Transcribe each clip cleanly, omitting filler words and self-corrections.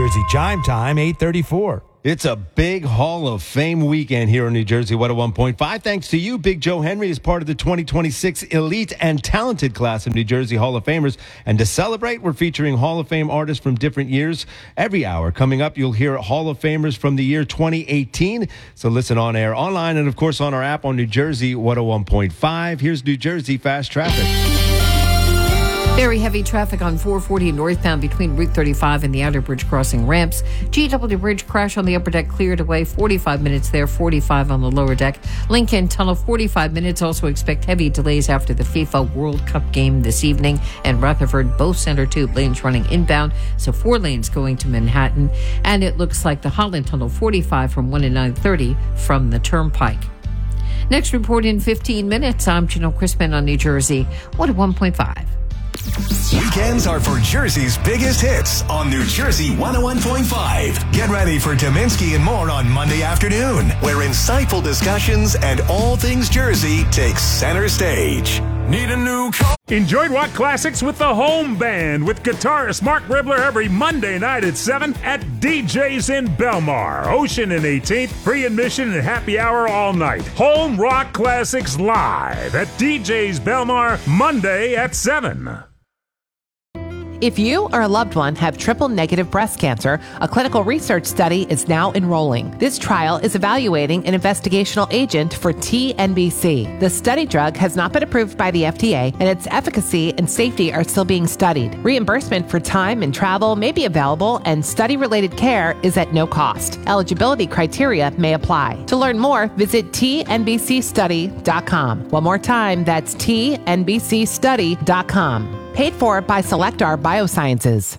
Jersey. Chime time, 8:34. It's a big Hall of Fame weekend here in New Jersey, 101.5. Thanks to you, Big Joe Henry, as part of the 2026 Elite and Talented class of New Jersey Hall of Famers. And to celebrate, we're featuring Hall of Fame artists from different years. Every hour coming up, you'll hear Hall of Famers from the year 2018. So listen on air, online, and of course on our app on New Jersey 101.5. Here's New Jersey Fast Traffic. Very heavy traffic on 440 northbound between Route 35 and the Outer Bridge crossing ramps. GW Bridge crash on the upper deck cleared away. 45 minutes there, 45 on the lower deck. Lincoln Tunnel, 45 minutes. Also expect heavy delays after the FIFA World Cup game this evening. And Rutherford, both center tube lanes running inbound. So 4 lanes going to Manhattan. And it looks like the Holland Tunnel, 45 from 1 to 9:30 from the Turnpike. Next report in 15 minutes. I'm Janelle Crispin on New Jersey 101.5. Weekends are for Jersey's biggest hits on New Jersey 101.5. Get ready for Dominski and more on Monday afternoon, where insightful discussions and all things Jersey take center stage. Need a new car? Enjoy rock classics with the Home Band with guitarist Mark Ribler every Monday night at 7 at DJ's in Belmar. Ocean and 18th, free admission and happy hour all night. Home Rock Classics live at DJ's Belmar Monday at 7. If you or a loved one have triple-negative breast cancer, a clinical research study is now enrolling. This trial is evaluating an investigational agent for TNBC. The study drug has not been approved by the FDA, and its efficacy and safety are still being studied. Reimbursement for time and travel may be available, and study-related care is at no cost. Eligibility criteria may apply. To learn more, visit tnbcstudy.com. One more time, that's tnbcstudy.com. Paid for by Selectar Biosciences.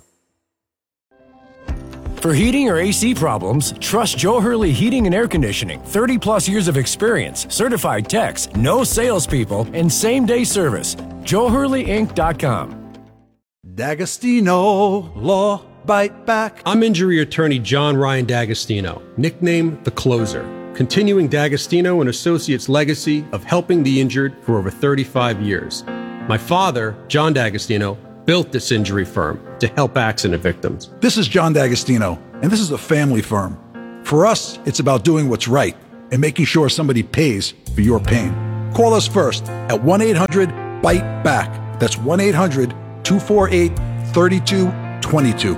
For heating or AC problems, trust Joe Hurley Heating and Air Conditioning. 30 plus years of experience, certified techs, no salespeople, and same-day service. JoeHurleyInc.com. D'Agostino Law Bite Back. I'm injury attorney John Ryan D'Agostino, nicknamed The Closer, continuing D'Agostino and Associates' legacy of helping the injured for over 35 years. My father, John D'Agostino, built this injury firm to help accident victims. This is John D'Agostino, and this is a family firm. For us, it's about doing what's right and making sure somebody pays for your pain. Call us first at 1-800-BITE-BACK. That's 1-800-248-3222.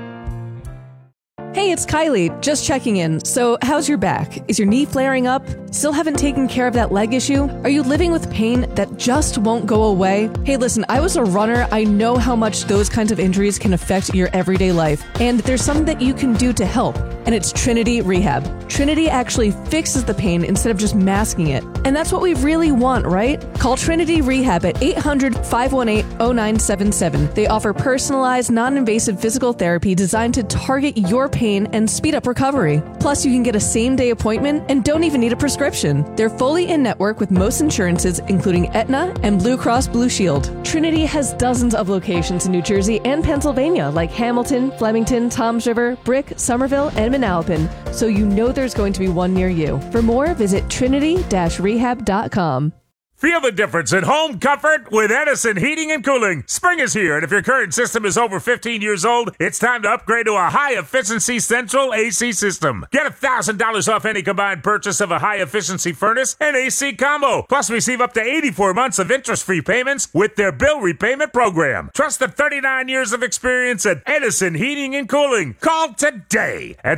Hey, it's Kylie, just checking in. So, how's your back? Is your knee flaring up? Still haven't taken care of that leg issue? Are you living with pain that just won't go away? Hey, listen, I was a runner. I know how much those kinds of injuries can affect your everyday life. And there's something that you can do to help. And it's Trinity Rehab. Trinity actually fixes the pain instead of just masking it. And that's what we really want, right? Call Trinity Rehab at 800-518-0977. They offer personalized, non-invasive physical therapy designed to target your pain and speed up recovery. Plus, you can get a same-day appointment and don't even need a prescription. They're fully in-network with most insurances, including Aetna and Blue Cross Blue Shield. Trinity has dozens of locations in New Jersey and Pennsylvania, like Hamilton, Flemington, Toms River, Brick, Somerville, and Manalapan, so you know there's going to be one near you. For more, visit trinity-rehab.com. Feel the difference in home comfort with Edison Heating and Cooling. Spring is here, and if your current system is over 15 years old, it's time to upgrade to a high-efficiency central AC system. Get $1,000 off any combined purchase of a high-efficiency furnace and AC combo. Plus, receive up to 84 months of interest-free payments with their bill repayment program. Trust the 39 years of experience at Edison Heating and Cooling. Call today at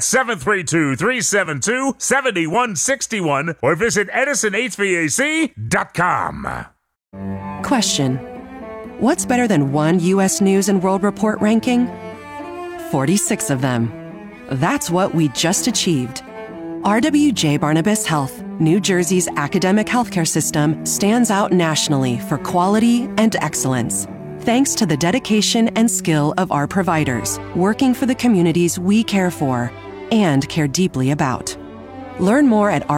732-372-7161 or visit EdisonHVAC.com. Question: what's better than one U.S. News and World Report ranking? 46 of them. That's what we just achieved. RWJ Barnabas Health, New Jersey's academic healthcare system, stands out nationally for quality and excellence. Thanks to the dedication and skill of our providers, working for the communities we care for and care deeply about. Learn more at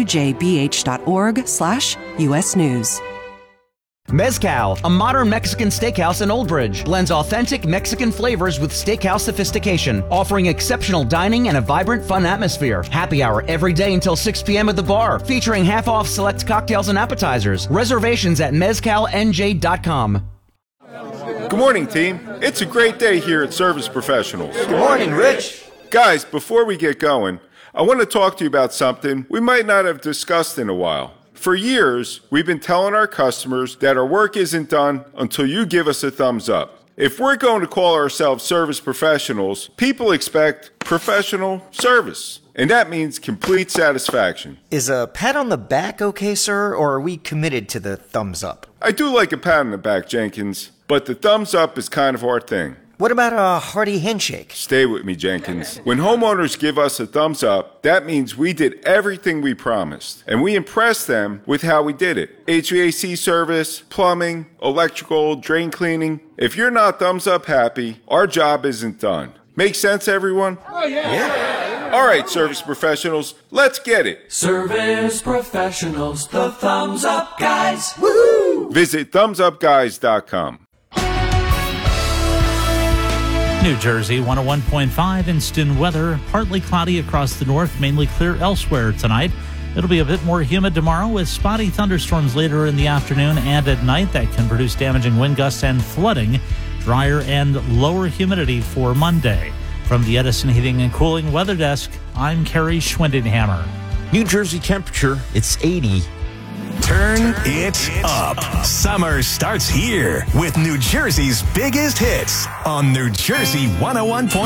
rwjbh.org/US News. Mezcal, a modern Mexican steakhouse in Old Bridge, blends authentic Mexican flavors with steakhouse sophistication, offering exceptional dining and a vibrant, fun atmosphere. Happy hour every day until 6 p.m. at the bar, featuring half-off select cocktails and appetizers. Reservations at mezcalnj.com. Good morning, team. It's a great day here at Service Professionals. Good morning, Rich. Guys, before we get going, I want to talk to you about something we might not have discussed in a while. For years, we've been telling our customers that our work isn't done until you give us a thumbs up. If we're going to call ourselves service professionals, people expect professional service. And that means complete satisfaction. Is a pat on the back okay, sir, or are we committed to the thumbs up? I do like a pat on the back, Jenkins, but the thumbs up is kind of our thing. What about a hearty handshake? Stay with me, Jenkins. When homeowners give us a thumbs up, that means we did everything we promised. And we impressed them with how we did it. HVAC service, plumbing, electrical, drain cleaning. If you're not thumbs up happy, our job isn't done. Make sense, everyone? Oh, yeah. All right, service professionals, let's get it. Service professionals, the thumbs up guys. Woo! Visit thumbsupguys.com. New Jersey 101.5 instant weather. Partly cloudy across the north, mainly clear elsewhere tonight. It'll be a bit more humid tomorrow with spotty thunderstorms later in the afternoon and at night that can produce damaging wind gusts and flooding. Drier and lower humidity for Monday. From the Edison Heating and Cooling Weather Desk, I'm Kerry Schwindenhammer. New Jersey temperature, it's 80. Turn it up. Summer starts here with New Jersey's biggest hits on New Jersey 101.5.